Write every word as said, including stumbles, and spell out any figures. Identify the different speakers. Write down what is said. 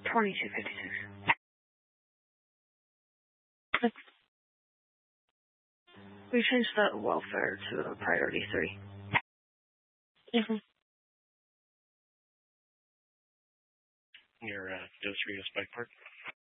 Speaker 1: twenty-two fifty-six. We changed the welfare to a priority three. Mm-hmm.
Speaker 2: Near uh, Dos Rios Bike Park.